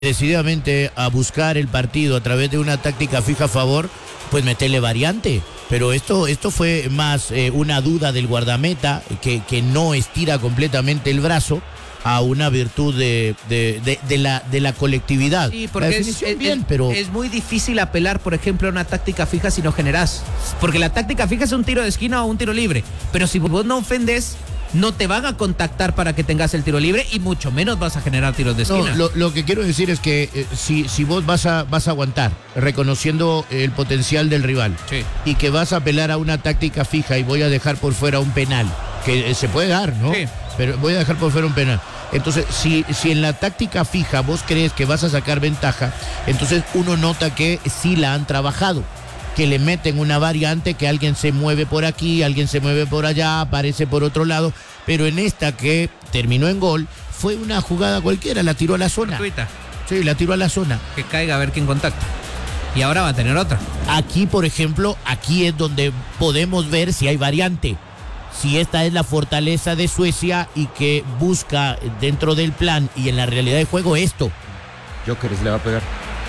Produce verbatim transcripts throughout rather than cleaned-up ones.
decididamente a buscar el partido a través de una táctica fija a favor, pues meterle variante. Pero esto, esto fue más eh, una duda del guardameta que, que no estira completamente el brazo a una virtud de, de, de, de, la, de la colectividad. Sí, porque la es, es, bien, es, pero... es muy difícil apelar, por ejemplo, a una táctica fija si no generás. Porque la táctica fija es un tiro de esquina o un tiro libre. Pero si vos no ofendes, no te van a contactar para que tengas el tiro libre y mucho menos vas a generar tiros de esquina. No, lo, lo que quiero decir es que eh, si, si vos vas a, vas a aguantar, reconociendo el potencial del rival, sí, y que vas a apelar a una táctica fija y voy a dejar por fuera un penal, que eh, se puede dar, ¿no? Sí. Pero voy a dejar por fuera un penal. Entonces, si, si en la táctica fija vos crees que vas a sacar ventaja, entonces uno nota que sí la han trabajado, que le meten una variante, que alguien se mueve por aquí, alguien se mueve por allá, aparece por otro lado, pero en esta que terminó en gol, fue una jugada cualquiera, la tiró a la zona. Gratuita. Sí, la tiró a la zona. Que caiga a ver quién contacta. Y ahora va a tener otra. Aquí, por ejemplo, aquí es donde podemos ver si hay variante. Si esta es la fortaleza de Suecia y que busca dentro del plan y en la realidad de juego esto. Gyökeres le va a pegar.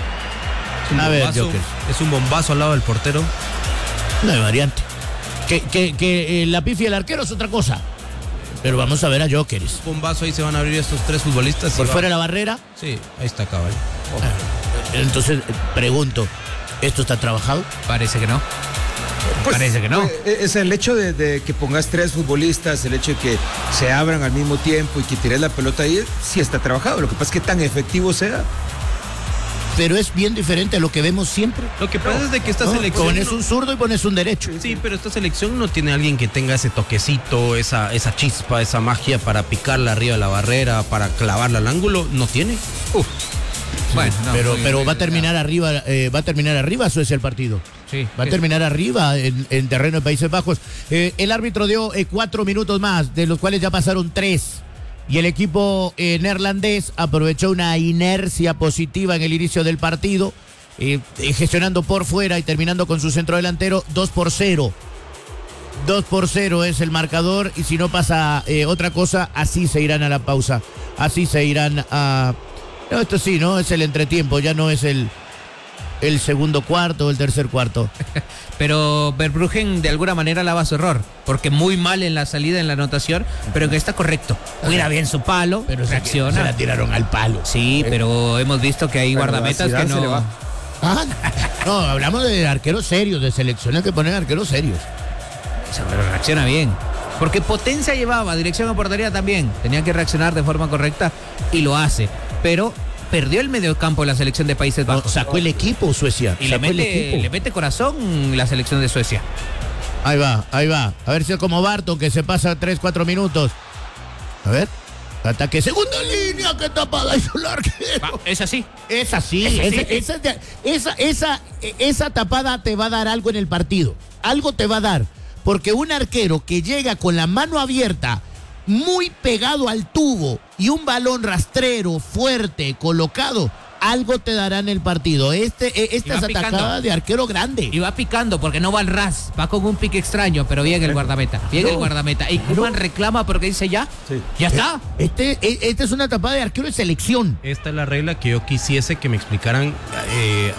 A ver, bombazo, Gyökeres. es un bombazo al lado del portero. No hay variante. Que, que, que eh, la pifia del arquero es otra cosa. Pero vamos a ver a Gyökeres. Bombazo, ahí se van a abrir estos tres futbolistas. Por y va- fuera de la barrera. Sí, ahí está cabal. Entonces, eh, pregunto, ¿esto está trabajado? Parece que no. Pues, Parece que no. eh, Es el hecho de, de que pongas tres futbolistas, el hecho de que se abran al mismo tiempo y que tires la pelota ahí, sí está trabajado. Lo que pasa es que tan efectivo sea. Pero es bien diferente a lo que vemos siempre. Lo que pasa es de que esta No, selección... pones no- un zurdo y pones un derecho. Sí, pero esta selección no tiene alguien que tenga ese toquecito, esa, esa chispa, esa magia para picarla arriba de la barrera, para clavarla al ángulo. No tiene. Uf. Bueno, no, pero, muy- pero va a terminar arriba, eh, va a terminar arriba Suecia el partido. Sí. Va a terminar arriba en, en terreno de Países Bajos. Eh, el árbitro dio eh, cuatro minutos más, de los cuales ya pasaron tres. Y el equipo eh, neerlandés aprovechó una inercia positiva en el inicio del partido, eh, eh, gestionando por fuera y terminando con su centro delantero dos por cero. dos por cero es el marcador y si no pasa eh, otra cosa, así se irán a la pausa. Así se irán a... No, esto sí, ¿no? Es el entretiempo, ya no es el... el segundo cuarto o el tercer cuarto. Pero Verbruggen de alguna manera lava su error, porque muy mal en la salida, en la anotación, pero que está correcto. Cuida bien su palo, Pero se, reacciona. se la tiraron al palo. Sí, pero hemos visto que hay Bueno, guardametas a que Zidane se le no... va. Ah, no, hablamos de arqueros serios, de selecciones que ponen arqueros serios. Pero reacciona bien. Porque potencia llevaba, dirección a portería también. Tenía que reaccionar de forma correcta y lo hace. Pero perdió el mediocampo la selección de Países No, Bajos. sacó el equipo Suecia. Y le sacó el mete, equipo. le mete corazón la selección de Suecia. Ahí va, ahí va. A ver si es como Barton que se pasa tres, cuatro minutos. A ver. Ataque, segunda línea, que tapada hizo el arquero. Va, es así. Es así, Es así. esa, esa, esa, esa, esa tapada te va a dar algo en el partido. Algo te va a dar. Porque un arquero que llega con la mano abierta, muy pegado al tubo, y un balón rastrero, fuerte, colocado, algo te dará en el partido. Este, esta Y va es picando. atacada de arquero grande. Y va picando porque no va al ras. Va con un pique extraño, pero bien el guardameta. Bien No. el guardameta. Y Claro. Koeman reclama porque dice ya. Sí. Ya está. Este, este es una tapada de arquero de selección. Esta es la regla que yo quisiese que me explicaran eh,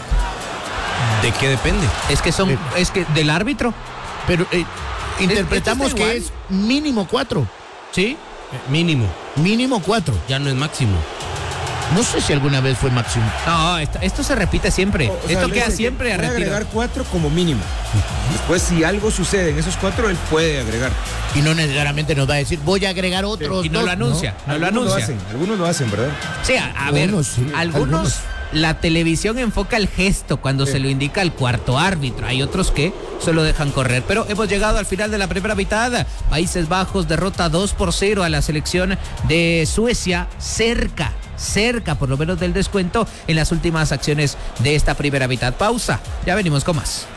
de qué depende. Es que son, Eh. es que del árbitro. Pero eh, interpretamos esto está que igual. es mínimo cuatro. Sí. Eh, mínimo, Mínimo cuatro. ya no es máximo. No sé si alguna vez fue máximo. No, esto, esto se repite siempre. O sea, esto le queda dice que siempre a puede retiro. agregar cuatro como mínimo. Después, si algo sucede en esos cuatro, él puede agregar. Y no necesariamente nos va a decir, voy a agregar otros Y no dos, lo anuncia. No, lo Algunos anuncia. hacen, algunos lo hacen, ¿verdad? Sí, a, a ver, Algunos sí, algunos, algunos. la televisión enfoca el gesto cuando Sí. se lo indica al cuarto árbitro. Hay otros que solo dejan correr. Pero hemos llegado al final de la primera mitad. Países Bajos derrota dos por cero a la selección de Suecia, cerca, cerca por lo menos del descuento en las últimas acciones de esta primera mitad. Pausa, ya venimos con más.